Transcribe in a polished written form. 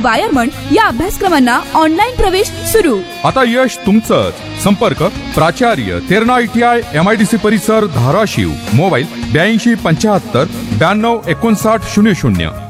Wireman या अभ्यासक्रमांना online प्रवेश सुरू. आता यश तुमचंच. संपर्क प्राचार्य तेरणा ITI MIDC परिसर धाराशिव. मोबाईल 82 75 92 59 00.